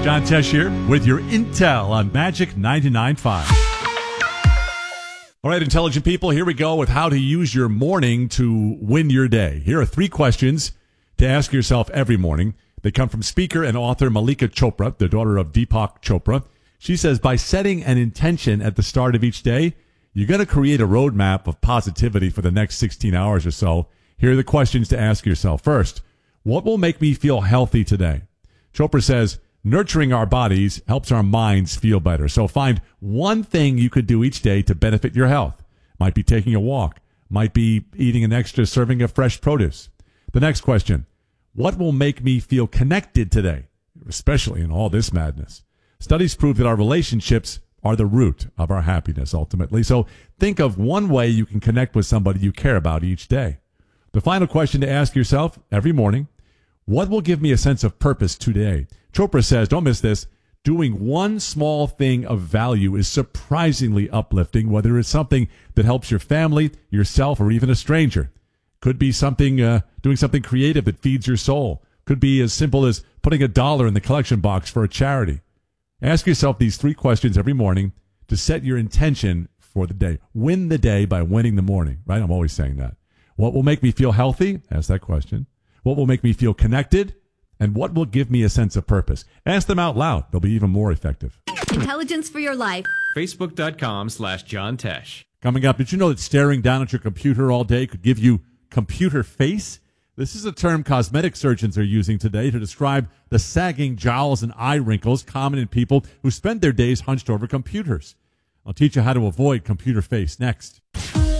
John Tesh here with your Intel on Magic 99.5. All right, intelligent people, here we go with how to use your morning to win your day. Here are 3 questions to ask yourself every morning. They come from speaker and author Malika Chopra, the daughter of Deepak Chopra. She says, by setting an intention at the start of each day, you're going to create a roadmap of positivity for the next 16 hours or so. Here are the questions to ask yourself. First, what will make me feel healthy today? Chopra says, nurturing our bodies helps our minds feel better. So find one thing you could do each day to benefit your health. Might be taking a walk. Might be eating an extra serving of fresh produce. The next question, what will make me feel connected today, especially in all this madness? Studies prove that our relationships are the root of our happiness, ultimately. So think of one way you can connect with somebody you care about each day. The final question to ask yourself every morning, what will give me a sense of purpose today? Chopra says, don't miss this, doing one small thing of value is surprisingly uplifting, whether it's something that helps your family, yourself, or even a stranger. Could be something, doing something creative that feeds your soul. Could be as simple as putting $1 in the collection box for a charity. Ask yourself these 3 questions every morning to set your intention for the day. Win the day by winning the morning, right? I'm always saying that. What will make me feel healthy? Ask that question. What will make me feel connected? And what will give me a sense of purpose? Ask them out loud. They'll be even more effective. Intelligence for your life. Facebook.com/John Tesh. Coming up, did you know that staring down at your computer all day could give you computer face? This is a term cosmetic surgeons are using today to describe the sagging jowls and eye wrinkles common in people who spend their days hunched over computers. I'll teach you how to avoid computer face next.